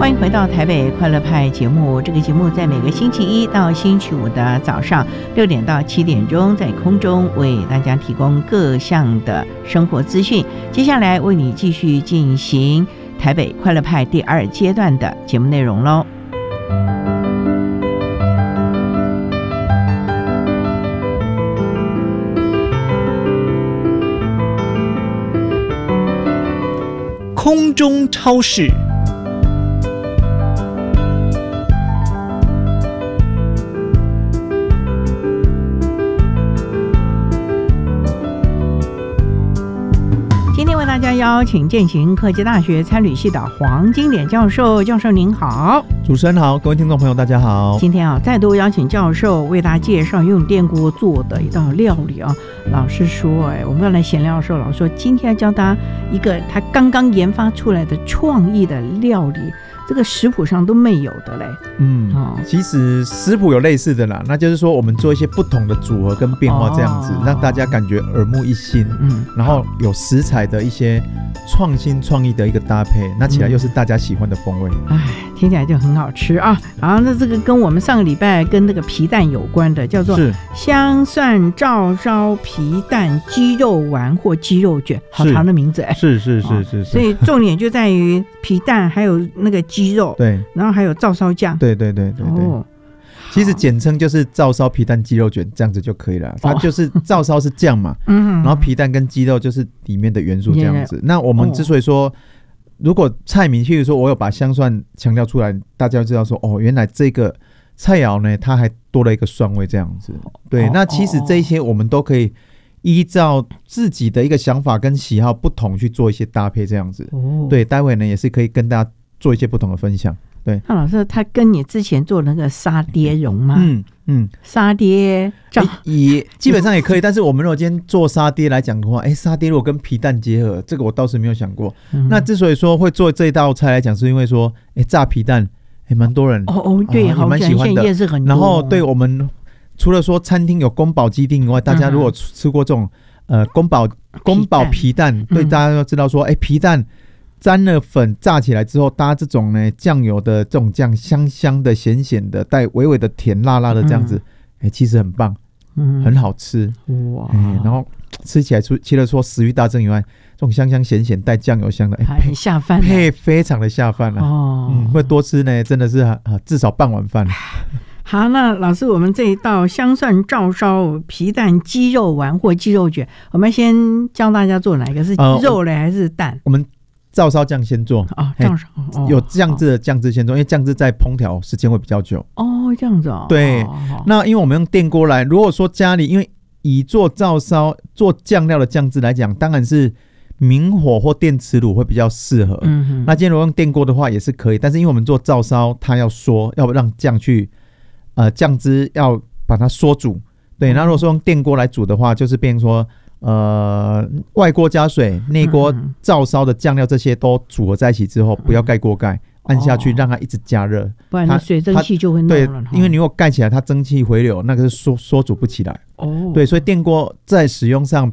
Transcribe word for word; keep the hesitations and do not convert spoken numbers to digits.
欢迎回到台北快乐派节目。这个节目在每个星期一到星期五的早上六点到七点钟，在空中为大家提供各项的生活资讯。接下来为你继续进行台北快乐派第二阶段的节目内容喽。 空中超市， 今天为大家邀请健行科技大学参旅系的黄金莲教授。教授您好。 主持人好，各位听众朋友大家好。 今天啊，再度邀请教授为大家介绍用电锅做的一道料理啊。老师说，哎，我们刚才闲聊的时候，老师说今天要教大家一个他刚刚研发出来的创意的料理，这个食谱上都没有的嘞。 嗯，哦、其实食谱有类似的啦，那就是说我们做一些不同的组合跟变化，这样子、哦、让大家感觉耳目一新。嗯，然后有食材的一些创新创意的一个搭配，那起来又是大家喜欢的风味。哎、 嗯，听起来就很好吃啊！好，那这个跟我们上个礼拜跟那个皮蛋有关的，叫做香蒜照烧皮蛋鸡肉丸或鸡肉卷，好长的名字哎。 是是是 是, 是、哦， 所以重点就在于皮蛋，还有那个鸡肉， 对， 然后还有照烧酱， 对对对对对。哦，其实简称就是照烧皮蛋鸡肉卷，这样子就可以了。它就是照烧是酱嘛，嗯，然后皮蛋跟鸡肉就是里面的元素这样子。那我们之所以说，如果菜名，譬如说我有把香蒜强调出来，大家就知道说，哦，原来这个菜肴呢，它还多了一个蒜味这样子。对，那其实这些我们都可以依照自己的一个想法跟喜好不同去做一些搭配这样子。对，待会呢也是可以跟大家做一些不同的分享。对， 那老师，他跟你之前做那个沙爹蓉吗？ 嗯嗯， 沙爹也基本上也可以，但是我们如果今天做沙爹来讲的话，哎，沙爹如果跟皮蛋结合，这个我倒是没有想过。嗯、那之所以说会做这一道菜来讲，是因为说，哎，炸皮蛋，哎，蛮多人哦哦，对， 也蛮喜欢的。 也是很多。 然后对我们除了说餐厅有宫保鸡丁以外，大家如果吃过这种呃宫保宫保皮蛋，对，大家都知道说，哎，皮蛋沾了粉炸起来之后，搭这种呢酱油的这种酱，香香的、咸咸的，带微微的甜辣辣的这样子，哎、嗯，其实很棒，嗯，很好吃，哇！然后吃起来除除了说食欲大增以外，这种香香咸咸带酱油香的， 哎，很下饭， 配非常的下饭了、啊、哦，嗯，会多吃呢，真的是啊，至少半碗饭。 好，那老师，我们这一道香蒜照烧皮蛋鸡肉丸或鸡肉卷，我们先教大家做哪一个？是肉类还是蛋？呃、 我们照烧酱先做啊，照烧、 哦、有酱汁的酱汁先做，因为酱汁在烹调时间会比较久哦，这样子哦。 对， 哦、 那因为我们用电锅来，如果说家里因为以做照烧做酱料的酱汁来讲，当然是明火或电磁炉会比较适合。嗯哼，那今天如果用电锅的话也是可以，但是因为我们做照烧，它要缩，要让酱去呃酱汁要把它缩煮。对，那如果说用电锅来煮的话，就是变成说。呃，外锅加水，内锅照烧的酱料这些都组合在一起之后，不要盖锅盖，按下去让它一直加热， 不然水蒸气就会弄了。 对，因为你如果盖起来，它蒸汽回流，那个是缩缩煮不起来。哦，对，所以电锅在使用上